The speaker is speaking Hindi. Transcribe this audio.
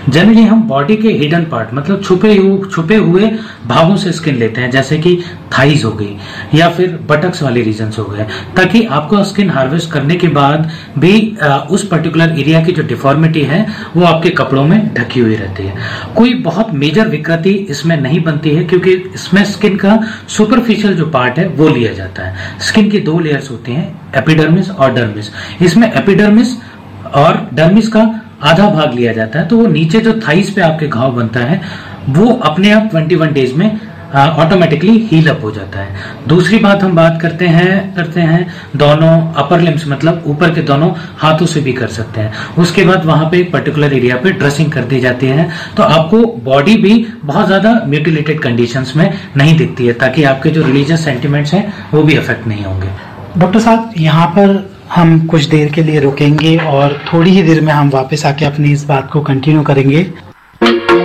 जनरली हम बॉडी के हिडन पार्ट मतलब छुपे हुए भागों से स्किन लेते हैं, जैसे कि थाइज हो गई या फिर बटक्स वाले रीजन्स हो गए, ताकि आपको स्किन हार्वेस्ट करने के बाद भी उस पर्टिकुलर एरिया की जो डिफॉर्मिटी है वो आपके कपड़ों में ढकी हुई रहती है। कोई बहुत मेजर विकृति इसमें नहीं बनती है, क्योंकि इसमें स्किन का सुपरफिशियल जो पार्ट है वो लिया जाता है। स्किन की 2 लेयर्स होती हैं, एपिडर्मिस और डर्मिस। इसमें एपिडर्मिस और डर्मिस का आधा भाग लिया जाता है, तो वो नीचे जो थाइस पे आपके घाव बनता है वो अपने आप 21 डेज में ऑटोमेटिकली हील अप हो जाता है। दूसरी बात हम बात करते हैं दोनों अपर लिम्स मतलब ऊपर के दोनों हाथों से भी कर सकते हैं। उसके बाद वहां पे एक पर्टिकुलर एरिया पे ड्रेसिंग कर दी जाती है, तो आपको बॉडी भी बहुत ज्यादा म्यूटिलेटेड कंडीशंस में नहीं दिखती है, ताकि आपके जो रिलीजियस सेंटिमेंट्स हैं वो भी अफेक्ट नहीं होंगे। डॉक्टर साहब, यहाँ पर हम कुछ देर के लिए रुकेंगे और थोड़ी ही देर में हम वापस आके अपनी इस बात को कंटिन्यू करेंगे।